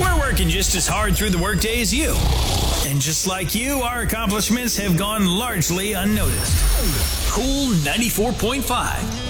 We're working just as hard through the workday as you. And just like you, our accomplishments have gone largely unnoticed. Cool 94.5.